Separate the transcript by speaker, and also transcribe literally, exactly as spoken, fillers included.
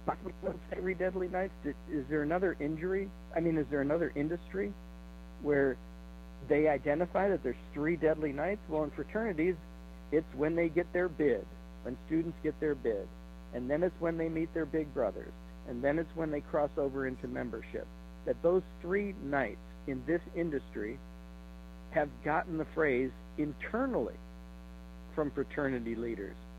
Speaker 1: three deadly nights? Is there another injury? I mean, is there another industry where they identify that there's three deadly nights? Well, in fraternities, it's when they get their bid, when students get their bid, and then it's when they meet their big brothers, and then it's when they cross over into membership. That those three nights in this industry have gotten the phrase internally from fraternity leaders.